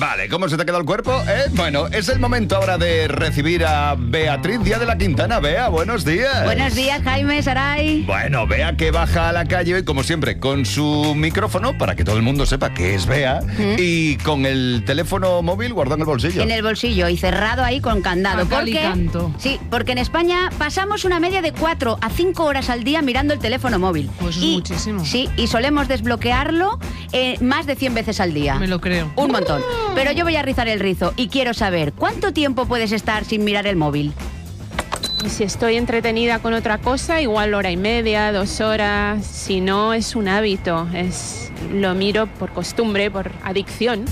Vale, ¿cómo se te ha quedado el cuerpo? Bueno, es el momento ahora de recibir a Beatriz Díaz de la Quintana. Bea, buenos días. Buenos días, Jaime, Saray. Bueno, Bea que baja a la calle hoy, como siempre, con su micrófono para que todo el mundo sepa que es Bea y con el teléfono móvil guardado en el bolsillo. En el bolsillo y cerrado ahí con candado. Sí, porque en España pasamos una media de 4 a 5 horas al día mirando el teléfono móvil. Pues es muchísimo. Sí, y solemos desbloquearlo más de 100 veces al día. Me lo creo. Un montón. Pero yo voy a rizar el rizo y quiero saber, ¿cuánto tiempo puedes estar sin mirar el móvil? Y si estoy entretenida con otra cosa, igual 1:30, 2 horas. Si no, es un hábito. Lo miro por costumbre, por adicción.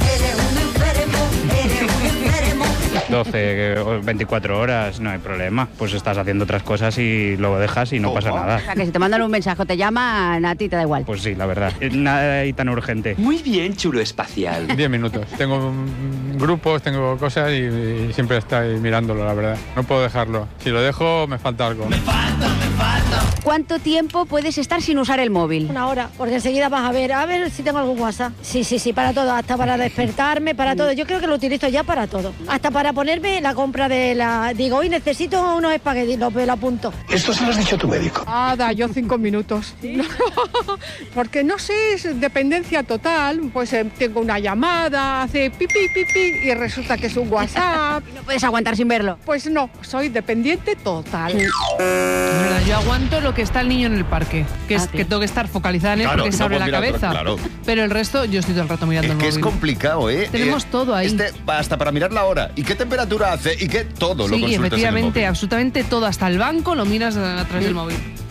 12 o 24 horas, no hay problema. Pues estás haciendo otras cosas y lo dejas y no pasa nada. O sea, que si te mandan un mensaje o te llaman, a ti te da igual. Pues sí, la verdad. Nada ahí tan urgente. Muy bien, chulo espacial. 10 minutos. Tengo grupos, tengo cosas y siempre estoy mirándolo, la verdad. No puedo dejarlo. Si lo dejo, me falta algo. Me falta. ¿Cuánto tiempo puedes estar sin usar el móvil? 1 hora, porque enseguida vas a ver si tengo algún WhatsApp. Sí, para todo, hasta para despertarme, para todo. Yo creo que lo utilizo ya para todo. Hasta para ponerme la compra de la... Digo, hoy necesito unos espaguetis, lo apunto. ¿Esto se lo has dicho a tu médico? Yo 5 minutos. ¿Sí? Porque no sé, es dependencia total. Pues tengo una llamada, hace pipi y resulta que es un WhatsApp. ¿Y no puedes aguantar sin verlo? Pues no, soy dependiente total. Verdad, yo aguanto lo que está el niño en el parque, que tengo que estar focalizada en él porque se abre la cabeza. Claro. Pero el resto, yo estoy todo el rato mirando el móvil. Es que es complicado, ¿eh? Tenemos todo ahí. Hasta para mirar la hora. ¿Y qué temperatura hace? ¿Y qué? Todo lo consultas en el móvil. Sí, efectivamente, absolutamente todo. Hasta el banco lo miras a través del móvil.